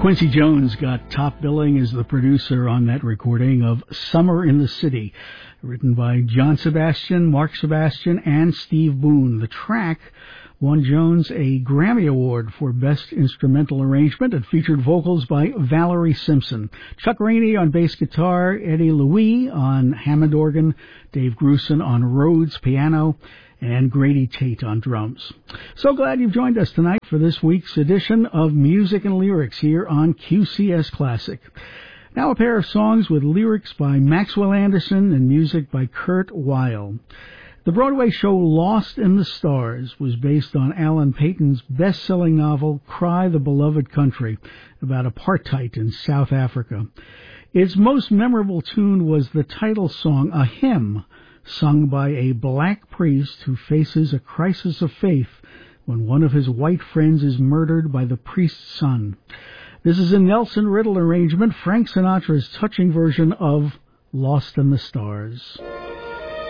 Quincy Jones got top billing as the producer on that recording of Summer in the City, written by John Sebastian, Mark Sebastian, and Steve Boone. The track won Jones a Grammy Award for Best Instrumental Arrangement. It featured vocals by Valerie Simpson, Chuck Rainey on bass guitar, Eddie Louie on Hammond organ, Dave Grusin on Rhodes piano, and Grady Tate on drums. So glad you've joined us tonight for this week's edition of Music and Lyrics here on QCS Classic. Now a pair of songs with lyrics by Maxwell Anderson and music by Kurt Weill. The Broadway show Lost in the Stars was based on Alan Paton's best-selling novel Cry the Beloved Country, about apartheid in South Africa. Its most memorable tune was the title song, a hymn, sung by a black priest who faces a crisis of faith when one of his white friends is murdered by the priest's son. This is a Nelson Riddle arrangement, Frank Sinatra's touching version of Lost in the Stars.